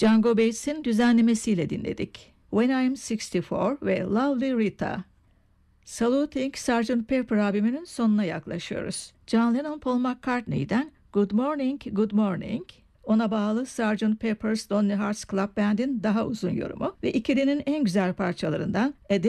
Django Bates'in düzenlemesiyle dinledik. When I'm 64 ve Lovely Rita. Saluting Sgt. Pepper albümünün sonuna yaklaşıyoruz. John Lennon Paul McCartney'den Good Morning, Good Morning, ona bağlı Sgt. Pepper's Lonely Hearts Club Band'in daha uzun yorumu ve ikilinin en güzel parçalarından A